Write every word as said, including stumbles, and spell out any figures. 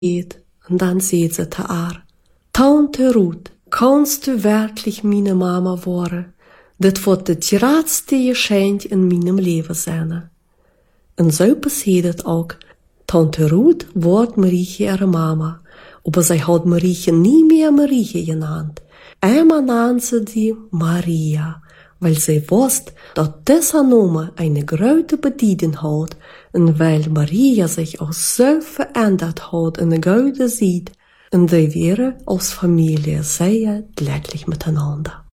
Und dann sagt sie zu haar: Tante Ruth, kannst du wirklich meine Mama worden? Das wird das grootste Geschenk in meinem Leben sein. Und so passiert es auch. Tante Ruth wordt Marietje ihre Mama, aber sie hat Marietje nie mehr Marietje genannt. Einmal nannte sie sie Maria, weil sie wusste, dass dieser Name eine große Bedeutung hat und weil Maria sich auch so verändert hat in der gute Zeit, und sie wären als Familie sehr glücklich miteinander.